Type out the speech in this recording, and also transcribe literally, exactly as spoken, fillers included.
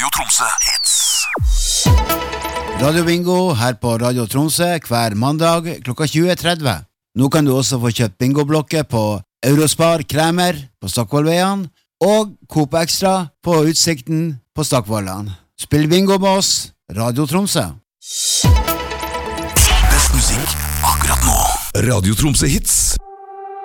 Radio Tromsø Hits. Radio Bingo her på Radio Tromsø hver mandag klokka tjue tretti. Nå kan du også få kjøpt bingoblokker på Eurospar Kremer på Stockvollveien og Coop Extra på Utsikten på Stockvollan. Spill bingo med oss, Radio Tromsø. Best musikk akkurat nå. Radio Tromsø Hits.